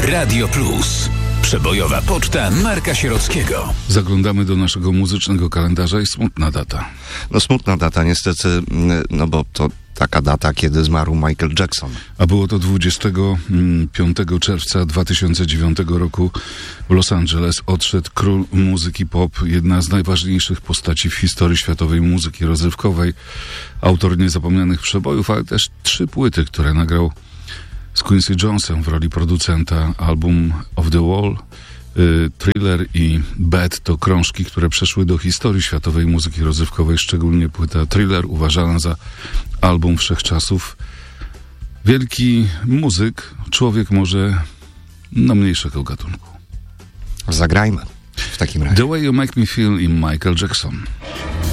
Radio Plus. Przebojowa poczta Marka Sierockiego. Zaglądamy do naszego muzycznego kalendarza i smutna data. No smutna data niestety, no bo to taka data, kiedy zmarł Michael Jackson. A było to 25 czerwca 2009 roku w Los Angeles. Odszedł król muzyki pop, jedna z najważniejszych postaci w historii światowej muzyki rozrywkowej, autor niezapomnianych przebojów, ale też 3 płyty, które nagrał z Quincy Jonesem w roli producenta. Album Off the Wall, Thriller i Bad to krążki, które przeszły do historii światowej muzyki rozrywkowej, szczególnie płyta Thriller uważana za album wszechczasów. Wielki muzyk, człowiek może mniejszego gatunku. Zagrajmy w takim razie. The Way You Make Me Feel i Michael Jackson.